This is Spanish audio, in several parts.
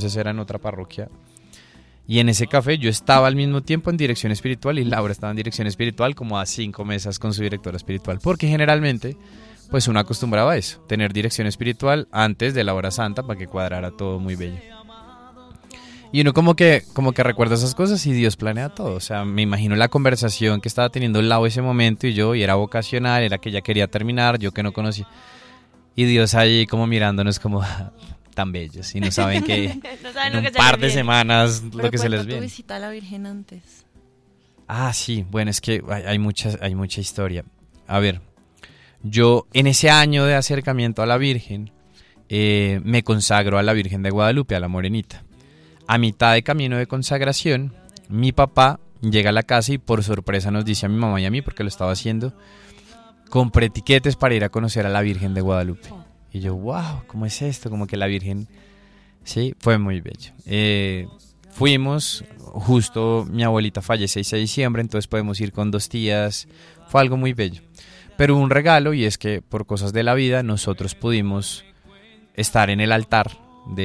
entonces era en otra parroquia. Y en ese café yo estaba al mismo tiempo en dirección espiritual y Laura estaba en dirección espiritual como a 5 mesas con su directora espiritual. Porque generalmente, pues uno acostumbraba a eso, tener dirección espiritual antes de la hora santa para que cuadrara todo muy bello. Y uno como que recuerda esas cosas y Dios planea todo. O sea, me imagino la conversación que estaba teniendo Lau ese momento y yo, y era vocacional, era que ella quería terminar, yo que no conocía. Y Dios ahí como mirándonos como tan bellos y no saben que No saben en lo un que par se de les viene. semanas Pero lo que se les cuenta tu viene. visita a la Virgen antes. Ah, sí, bueno, es que hay mucha historia. A ver, yo en ese año de acercamiento a la Virgen, me consagro a la Virgen de Guadalupe, a la Morenita. A mitad de camino de consagración, mi papá llega a la casa y por sorpresa nos dice a mi mamá y a mí, porque lo estaba haciendo, compré tiquetes para ir a conocer a la Virgen de Guadalupe. Y yo, wow, ¿cómo es esto? Como que la Virgen, sí, fue muy bello. Fuimos, justo mi abuelita fallece el 6 de diciembre, entonces podemos ir con 2 tías, fue algo muy bello. Pero hubo un regalo y es que por cosas de la vida nosotros pudimos estar en el altar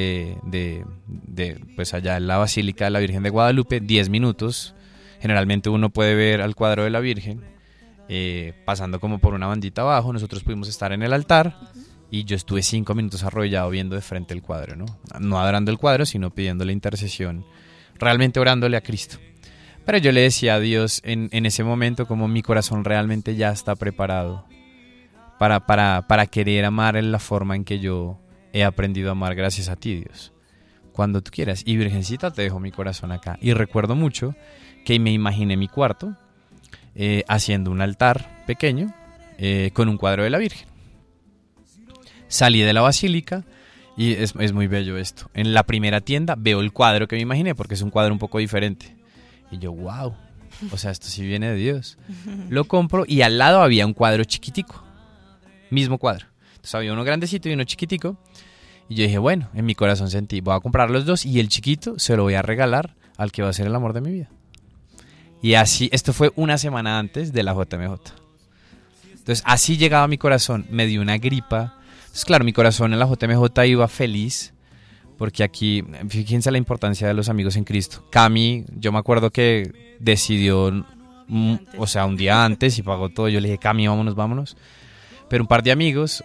pues allá en la Basílica de la Virgen de Guadalupe, 10 minutos. Generalmente uno puede ver al cuadro de la Virgen pasando como por una bandita abajo. Nosotros pudimos estar en el altar y yo estuve 5 minutos arrodillado viendo de frente el cuadro, no adorando el cuadro, sino pidiéndole intercesión, realmente orándole a Cristo. Pero yo le decía a Dios en ese momento como mi corazón realmente ya está preparado para querer amar en la forma en que yo he aprendido a amar, gracias a ti, Dios. Cuando tú quieras. Y Virgencita, te dejo mi corazón acá. Y recuerdo mucho que me imaginé mi cuarto haciendo un altar pequeño con un cuadro de la Virgen. Salí de la basílica y es muy bello esto. En la primera tienda veo el cuadro que me imaginé, porque es un cuadro un poco diferente. Y yo, wow, o sea, esto sí viene de Dios. Lo compro y al lado había un cuadro chiquitico. Mismo cuadro. Entonces había uno grandecito y uno chiquitico. Y yo dije, bueno, en mi corazón sentí, voy a comprar los dos y el chiquito se lo voy a regalar al que va a ser el amor de mi vida. Y así, esto fue una semana antes de la JMJ. Entonces así llegaba a mi corazón, me dio una gripa. Entonces claro, mi corazón en la JMJ iba feliz, porque aquí, fíjense la importancia de los amigos en Cristo. Cami, yo me acuerdo que decidió, un día antes y pagó todo. Yo le dije, Cami, vámonos. Pero un par de amigos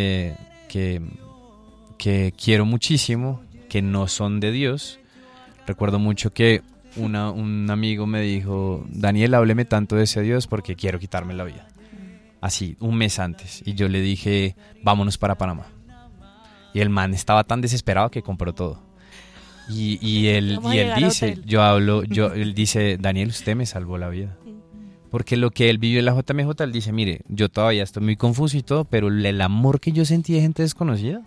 que quiero muchísimo, que no son de Dios. Recuerdo mucho que un amigo me dijo, Daniel, hábleme tanto de ese Dios porque quiero quitarme la vida. Así, un mes antes. Y yo le dije, vámonos para Panamá. Y el man estaba tan desesperado que compró todo. Y él dice, él dice, Daniel, usted me salvó la vida. Porque lo que él vivió en la JMJ, él dice, mire, yo todavía estoy muy confuso y todo, pero el amor que yo sentí de gente desconocida,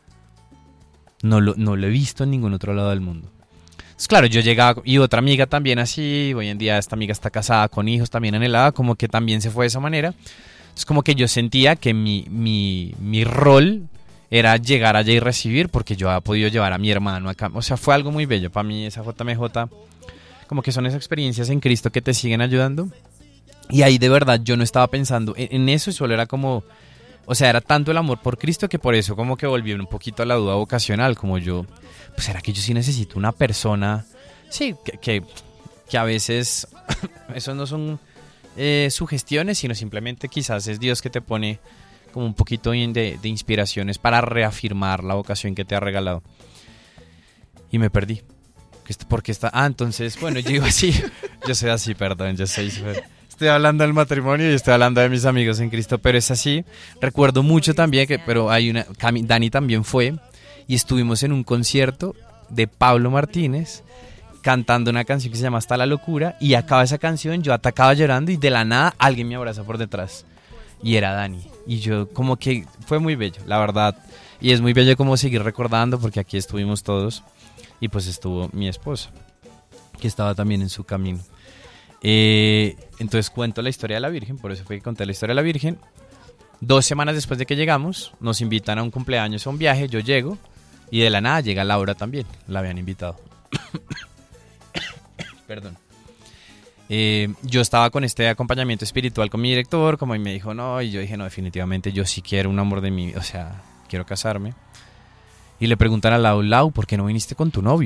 no lo he visto en ningún otro lado del mundo. Entonces, claro, yo llegaba, y otra amiga también así, hoy en día esta amiga está casada con hijos, también anhelada, como que también se fue de esa manera. Es como que yo sentía que mi rol era llegar allá y recibir, porque yo había podido llevar a mi hermano acá. O sea, fue algo muy bello. Para mí esa JMJ, como que son esas experiencias en Cristo que te siguen ayudando. Y ahí de verdad yo no estaba pensando en eso, y solo era como, o sea, era tanto el amor por Cristo que por eso como que volví un poquito a la duda vocacional, como yo, pues ¿será que yo sí necesito una persona? Sí, que a veces eso no son sugestiones, sino simplemente quizás es Dios que te pone como un poquito de inspiraciones para reafirmar la vocación que te ha regalado. Y me perdí. Porque está... entonces, bueno, yo digo así, yo soy así, perdón, yo soy... Estoy hablando del matrimonio y estoy hablando de mis amigos en Cristo, pero es así. Recuerdo mucho también pero Dani también fue y estuvimos en un concierto de Pablo Martínez cantando una canción que se llama Hasta la locura, y acaba esa canción, yo atacaba llorando y de la nada alguien me abraza por detrás y era Dani, y yo como que fue muy bello, la verdad, y es muy bello como seguir recordando, porque aquí estuvimos todos y pues estuvo mi esposa que estaba también en su camino. Entonces cuento la historia de la Virgen, por eso fue que conté la historia de la Virgen. 2 semanas después de que llegamos, nos invitan a un cumpleaños, a un viaje, yo llego y de la nada llega Laura también, la habían invitado. Perdón. Yo estaba con este acompañamiento espiritual con mi director, como él me dijo no, y yo dije no, definitivamente yo sí quiero un amor de mi vida, o sea, quiero casarme. Y le preguntan a Lau, ¿por qué no viniste con tu novio?